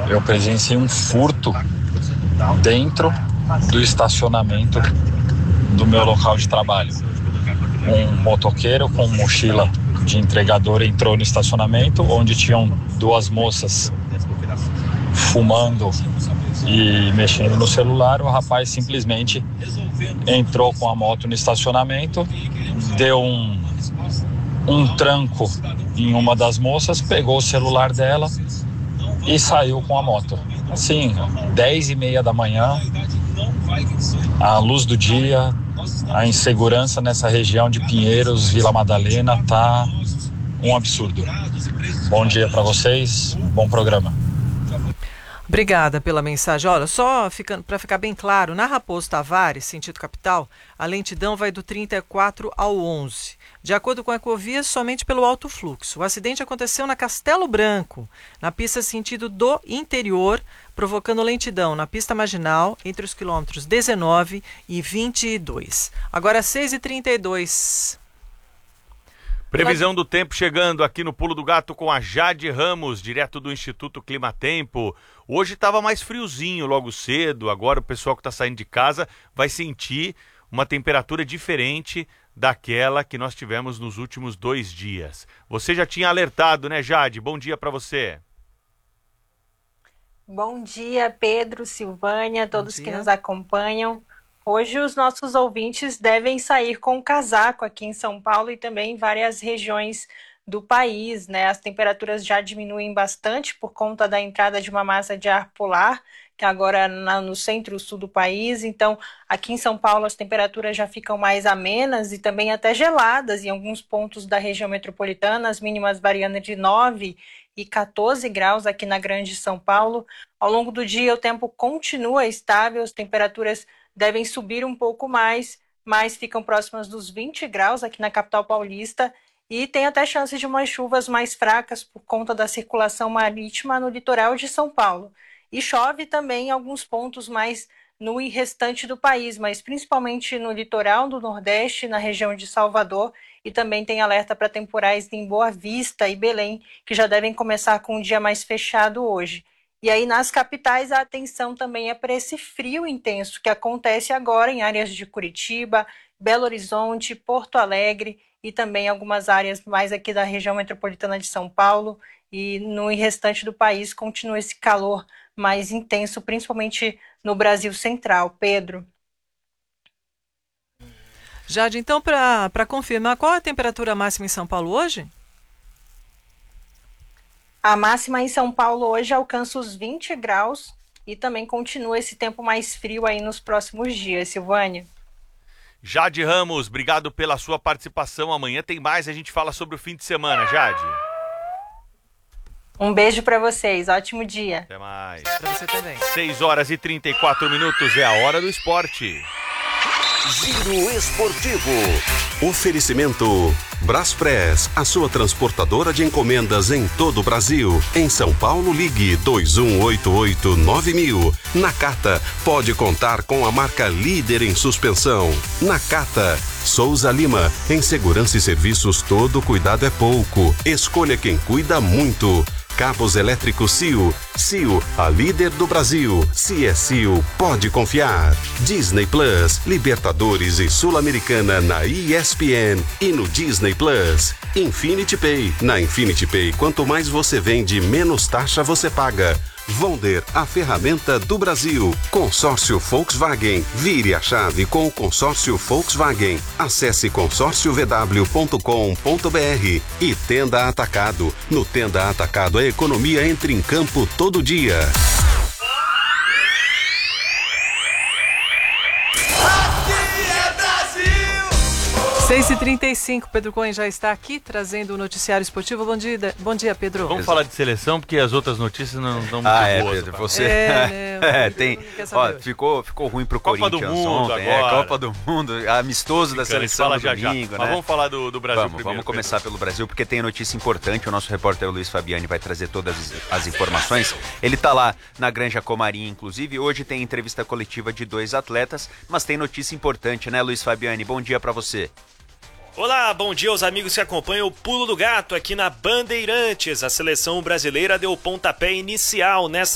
eu presenciei um furto dentro do estacionamento do meu local de trabalho. Um motoqueiro com mochila de entregador entrou no estacionamento, onde tinham duas moças fumando e mexendo no celular. O rapaz simplesmente entrou com a moto no estacionamento, deu um tranco em uma das moças, pegou o celular dela e saiu com a moto. Assim, 10h30 da manhã, à luz do dia, a insegurança nessa região de Pinheiros, Vila Madalena, tá um absurdo. Bom dia para vocês, bom programa. Obrigada pela mensagem. Olha, só para ficar bem claro, na Raposo Tavares, sentido capital, a lentidão vai do 34 ao 11. De acordo com a Ecovias, somente pelo alto fluxo. O acidente aconteceu na Castelo Branco, na pista sentido do interior, provocando lentidão na pista marginal entre os quilômetros 19 e 22. Agora 6h32. Previsão do tempo chegando aqui no Pulo do Gato com a Jade Ramos, direto do Instituto Climatempo. Hoje estava mais friozinho logo cedo, agora o pessoal que está saindo de casa vai sentir uma temperatura diferente daquela que nós tivemos nos últimos 2 dias. Você já tinha alertado, né, Jade? Bom dia para você. Bom dia, Pedro, Silvânia, todos que nos acompanham. Hoje os nossos ouvintes devem sair com casaco aqui em São Paulo e também em várias regiões do país, né? As temperaturas já diminuem bastante por conta da entrada de uma massa de ar polar, que agora no centro-sul do país. Então, aqui em São Paulo as temperaturas já ficam mais amenas e também até geladas em alguns pontos da região metropolitana, as mínimas variando de 9 e 14 graus aqui na Grande São Paulo. Ao longo do dia o tempo continua estável, as temperaturas devem subir um pouco mais, mas ficam próximas dos 20 graus aqui na capital paulista e tem até chance de umas chuvas mais fracas por conta da circulação marítima no litoral de São Paulo. E chove também em alguns pontos mais no restante do país, mas principalmente no litoral do Nordeste, na região de Salvador, e também tem alerta para temporais em Boa Vista e Belém, que já devem começar com um dia mais fechado hoje. E aí nas capitais a atenção também é para esse frio intenso que acontece agora em áreas de Curitiba, Belo Horizonte, Porto Alegre e também algumas áreas mais aqui da região metropolitana de São Paulo, e no restante do país continua esse calor mais intenso, principalmente no Brasil Central. Pedro. Jade, então para confirmar, qual é a temperatura máxima em São Paulo hoje? A máxima em São Paulo hoje alcança os 20 graus e também continua esse tempo mais frio aí nos próximos dias, Silvânia. Jade Ramos, obrigado pela sua participação. Amanhã tem mais, a gente fala sobre o fim de semana, Jade. Um beijo para vocês, ótimo dia. Até mais. Para você também. 6h34, é a hora do esporte. Giro Esportivo. Oferecimento Braspress, a sua transportadora de encomendas em todo o Brasil. Em São Paulo, ligue 2188-9000. Nakata, pode contar com a marca líder em suspensão. Nakata. Souza Lima, em segurança e serviços todo cuidado é pouco. Escolha quem cuida muito. Cabos elétricos CIO. CIO, a líder do Brasil. Se é CIO, pode confiar. Disney Plus, Libertadores e Sul-Americana na ESPN e no Disney Plus. Infinity Pay. Na Infinity Pay, quanto mais você vende, menos taxa você paga. Vonder, a ferramenta do Brasil. Consórcio Volkswagen. Vire a chave com o consórcio Volkswagen. Acesse consórciovw.com.br. E Tenda Atacado. No Tenda Atacado, a economia entra em campo todo dia. 6h35, Pedro Cohen já está aqui trazendo o noticiário esportivo. Bom dia, Pedro. Vamos falar de seleção, porque as outras notícias não estão muito boas. Pedro, você... tem... ficou ruim pro Corinthians Copa do Mundo ontem. agora. Copa do Mundo, amistoso da seleção no domingo, né? Mas vamos falar do Brasil primeiro. Vamos começar pelo Brasil, porque tem notícia importante. O nosso repórter Luiz Fabiani vai trazer todas as informações. Ele tá lá na Granja Comarim, inclusive. Hoje tem entrevista coletiva de 2 atletas, mas tem notícia importante, né, Luiz Fabiani? Bom dia pra você. Olá, bom dia aos amigos que acompanham o Pulo do Gato aqui na Bandeirantes. A seleção brasileira deu o pontapé inicial nessa